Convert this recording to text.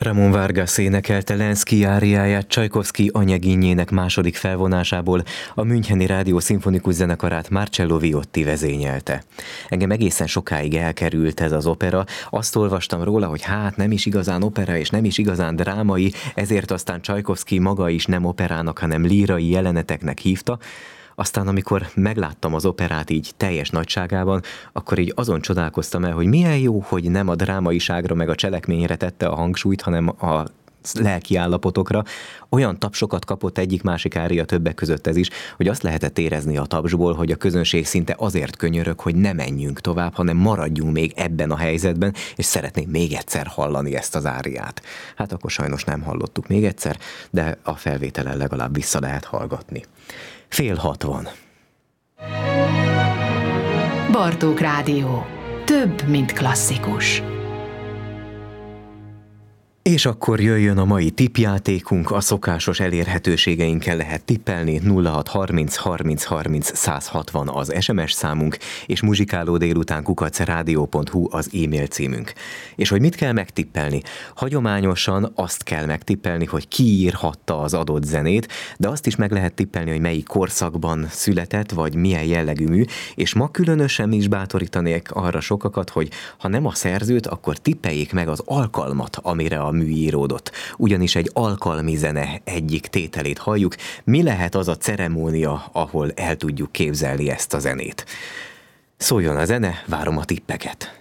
Ramón Vargas énekelte Lenszkij áriáját Csajkovszkij Anyegínjének második felvonásából, a Müncheni Rádió Szimfonikus Zenekarát Marcello Viotti vezényelte. Engem egészen sokáig elkerült ez az opera, azt olvastam róla, hogy nem is igazán opera és nem is igazán drámai, ezért aztán Csajkovszkij maga is nem operának, hanem lírai jeleneteknek hívta. Aztán, amikor megláttam az operát így teljes nagyságában, akkor így azon csodálkoztam el, hogy milyen jó, hogy nem a drámaiságra meg a cselekményre tette a hangsúlyt, hanem a lelki állapotokra. Olyan tapsokat kapott egyik-másik ária, többek között ez is, hogy azt lehetett érezni a tapsból, hogy a közönség szinte azért könyörög, hogy ne menjünk tovább, hanem maradjunk még ebben a helyzetben, és szeretnénk még egyszer hallani ezt az áriát. Hát akkor sajnos nem hallottuk még egyszer, de a felvételen legalább vissza lehet hallgatni. 5:30. Bartók Rádió. Több, mint klasszikus. És akkor jöjjön a mai tippjátékunk, a szokásos elérhetőségeinkkel lehet tippelni, 0630 30 30 160 az SMS számunk, és muzsikálódélután@rádió.hu az e-mail címünk. És hogy mit kell megtippelni? Hagyományosan azt kell megtippelni, hogy ki írhatta az adott zenét, de azt is meg lehet tippelni, hogy melyik korszakban született, vagy milyen jellegű mű, és ma különösen is bátorítanék arra sokakat, hogy ha nem a szerzőt, akkor tippeljék meg az alkalmat, amire a mű íródott. Ugyanis egy alkalmi zene egyik tételét halljuk. Mi lehet az a ceremónia, ahol el tudjuk képzelni ezt a zenét? Szóljon a zene, várom a tippeket!